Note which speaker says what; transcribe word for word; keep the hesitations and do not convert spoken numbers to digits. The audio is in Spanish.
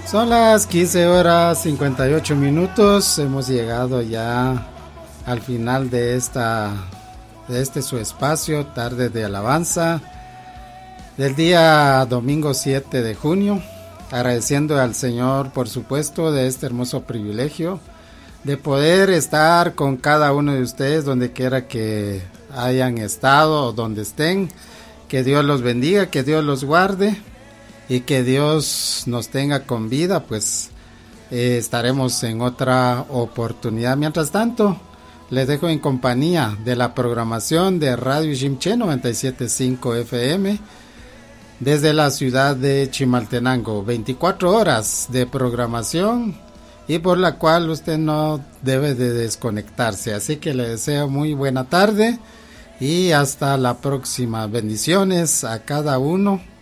Speaker 1: Son las quince horas cincuenta y ocho minutos. Hemos llegado ya al final de esta de este su espacio, tarde de alabanza, del día domingo siete de junio. Agradeciendo al Señor, por supuesto, de este hermoso privilegio de poder estar con cada uno de ustedes donde quiera que hayan estado o donde estén. Que Dios los bendiga, que Dios los guarde y que Dios nos tenga con vida, pues eh, estaremos en otra oportunidad. Mientras tanto, les dejo en compañía de la programación de Radio Jimché noventa y siete punto cinco F M desde la ciudad de Chimaltenango. veinticuatro horas de programación y por la cual usted no debe de desconectarse. Así que le deseo muy buena tarde y hasta la próxima. Bendiciones a cada uno.